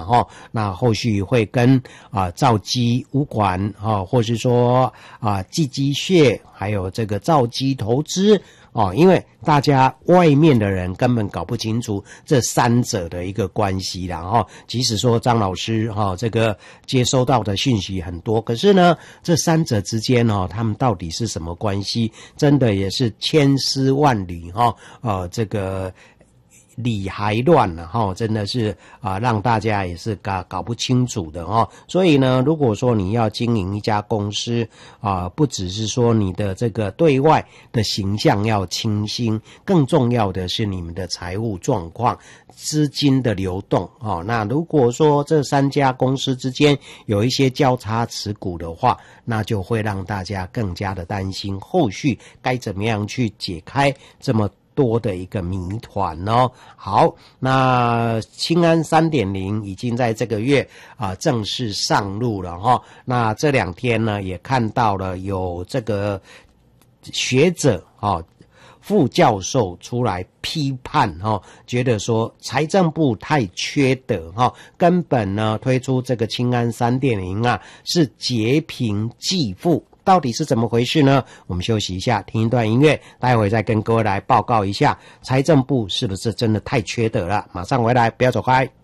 哈。那后续会跟造机物管或是说寄机械，还有这个造机投资因为大家外面的人根本搞不清楚这三者的一个关系啦即使说张老师这个接收到的讯息很多，可是呢这三者之间他们到底是什么关系，真的也是千丝万缕这个理还乱了真的是让大家也是搞不清楚的所以呢，如果说你要经营一家公司不只是说你的这个对外的形象要清新，更重要的是你们的财务状况、资金的流动那如果说这三家公司之间有一些交叉持股的话，那就会让大家更加的担心后续该怎么样去解开这么多的一个谜团好，那青安 3.0 已经在这个月正式上路了那这两天呢也看到了有这个学者副教授出来批判觉得说财政部太缺德根本呢推出这个青安 3.0 是劫贫济富。到底是怎么回事呢？我们休息一下，听一段音乐，待会再跟各位来报告一下财政部是不是真的太缺德了。马上回来，不要走开。